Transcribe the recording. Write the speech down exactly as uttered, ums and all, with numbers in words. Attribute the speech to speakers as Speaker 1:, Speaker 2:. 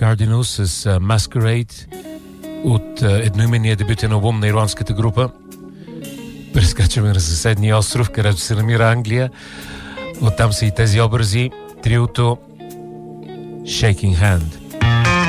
Speaker 1: Cardinals с uh, Masquerade от uh, едноименния дебютен албум на ирландската група. Прескачаме на съседния остров, където се намира Англия. Оттам са и тези образи. Триото Shaking Hand.